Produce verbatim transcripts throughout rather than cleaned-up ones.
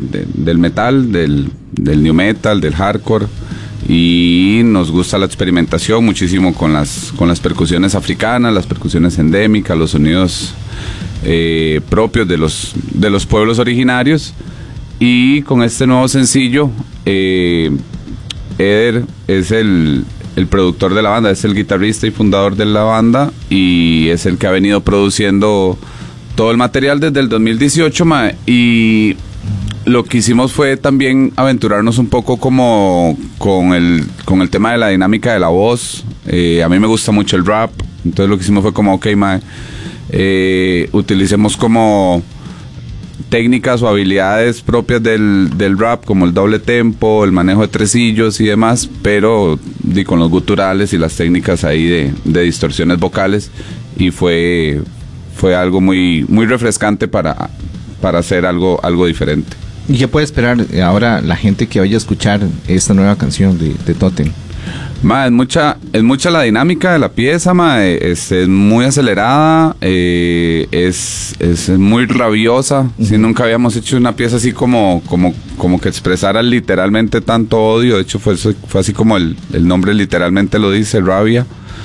de, del metal, del, del new metal, del hardcore, y nos gusta la experimentación muchísimo con las, con las percusiones africanas, las percusiones endémicas, los sonidos eh, propios de los, de los pueblos originarios. Y con este nuevo sencillo, eh, Eder es el, el productor de la banda, es el guitarrista y fundador de la banda, y es el que ha venido produciendo todo el material desde el dos mil dieciocho, ma, y lo que hicimos fue también aventurarnos un poco como con el, con el tema de la dinámica de la voz. Eh, a mí me gusta mucho el rap, entonces lo que hicimos fue como, ok, ma, eh, utilicemos como técnicas o habilidades propias del, del rap, como el doble tempo, el manejo de tresillos y demás, pero di, con los guturales y las técnicas ahí de, de distorsiones vocales, y fue, fue algo muy, muy refrescante para, para hacer algo, algo diferente. ¿Y qué puede esperar ahora la gente que vaya a escuchar esta nueva canción de, de Totem? Ma, es mucha, es mucha la dinámica de la pieza, ma, es, es muy acelerada, eh, es, es muy rabiosa. Uh-huh. Si nunca habíamos hecho una pieza así como, como, como que expresara literalmente tanto odio. De hecho fue, fue así como el, el nombre literalmente lo dice, rabia.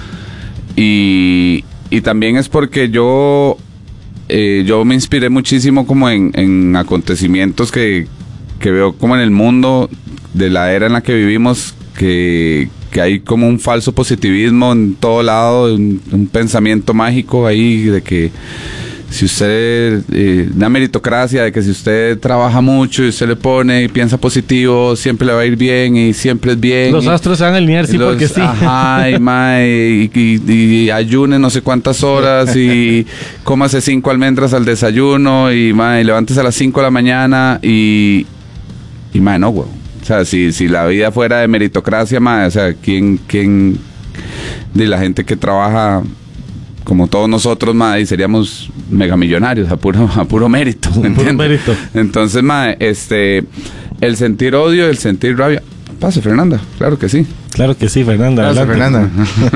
Y, y también es porque yo... Eh, yo me inspiré muchísimo como en, en acontecimientos que, que veo como en el mundo de la era en la que vivimos, que, que hay como un falso positivismo en todo lado, un, un pensamiento mágico ahí de que si usted, eh, una meritocracia, de que si usted trabaja mucho y usted le pone y piensa positivo, siempre le va a ir bien y siempre es bien. Los y, astros se van a alinear, sí, los, porque sí. Ajá, y, mae, y, y, y ayune no sé cuántas horas y cómase cinco almendras al desayuno y, mae, levántese a las cinco de la mañana y, y mae, no, güey. O sea, si, si la vida fuera de meritocracia, mae, o sea, ¿quién, quién de la gente que trabaja como todos nosotros, ma, y seríamos megamillonarios a puro, a puro mérito, ¿me entiendes? Mérito. Entonces, ma, este, el sentir odio, el sentir rabia. Pase, Fernanda, claro que sí. Claro que sí, Fernanda. Pase, Fernanda.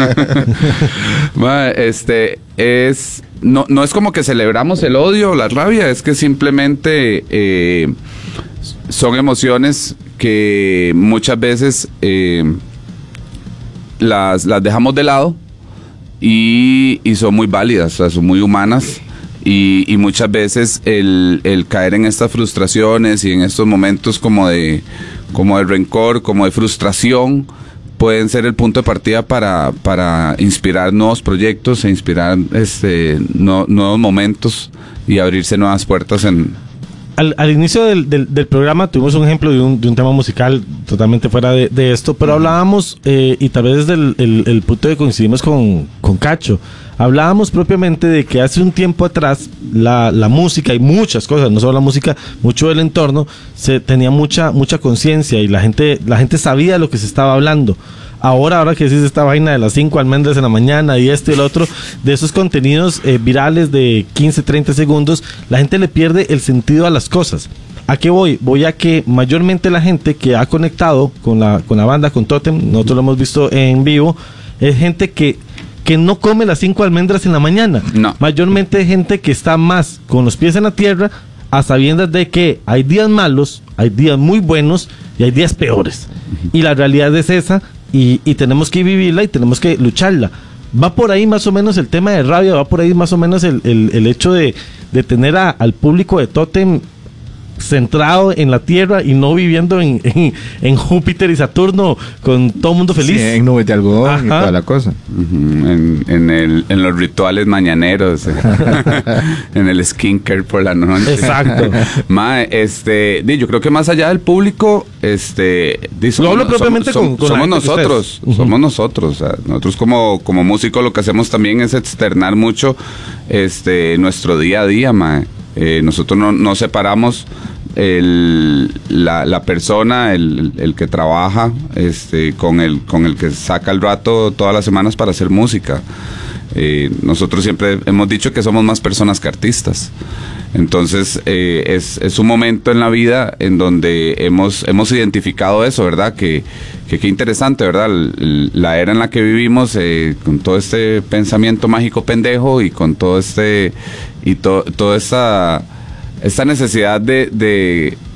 Ma, este, es, no, no es como que celebramos el odio o la rabia, es que simplemente eh, son emociones que muchas veces eh, las, las dejamos de lado. Y, y son muy válidas, o sea, son muy humanas, y, y muchas veces el, el caer en estas frustraciones y en estos momentos como de, como de rencor, como de frustración, pueden ser el punto de partida para, para inspirar nuevos proyectos e inspirar este, no, nuevos momentos y abrirse nuevas puertas en... Al, al inicio del, del, del programa tuvimos un ejemplo de un, de un tema musical totalmente fuera de, de esto, pero hablábamos, eh, y tal vez desde el, el, el punto de que coincidimos con, con Cacho, hablábamos propiamente de que hace un tiempo atrás la, la música y muchas cosas, no solo la música, mucho del entorno, se tenía mucha mucha conciencia y la gente, la gente sabía lo que se estaba hablando. Ahora, ahora que decís esta vaina de las cinco almendras en la mañana y esto y el otro, de esos contenidos eh, virales de quince, treinta segundos, la gente le pierde el sentido a las cosas. ¿A qué voy? Voy a que mayormente la gente que ha conectado con la, con la banda, con Totem, nosotros lo hemos visto en vivo, es gente que, que no come las cinco almendras en la mañana. No. Mayormente gente que está más con los pies en la tierra, a sabiendas de que hay días malos, hay días muy buenos y hay días peores. Y la realidad es esa. Y, y tenemos que vivirla y tenemos que lucharla. Va por ahí más o menos el tema de rabia, va por ahí más o menos el, el, el hecho de, de tener a, al público de Totem centrado en la Tierra y no viviendo en, en, en Júpiter y Saturno con todo el mundo feliz. Sí, en nubes de algodón. Ajá. Y toda la cosa. Uh-huh. En, en, el, en los rituales mañaneros, en el skincare por la noche. Exacto. Ma, este, di, yo creo que más allá del público, este, di, somos, lo hablo propiamente somos, con, con somos nosotros, uh-huh. somos nosotros. O sea, nosotros como, como músicos lo que hacemos también es externar mucho, este, nuestro día a día, ma. Eh, nosotros no, no separamos el, la, la persona, el, el que trabaja este, con, el, con el que saca el rato todas las semanas para hacer música. Eh, nosotros siempre hemos dicho que somos más personas que artistas. Entonces eh, es, es un momento en la vida en donde hemos, hemos identificado eso, ¿verdad? Que que qué interesante, ¿verdad? La era en la que vivimos, eh, con todo este pensamiento mágico pendejo y con todo este y to, toda esta esta necesidad de, de,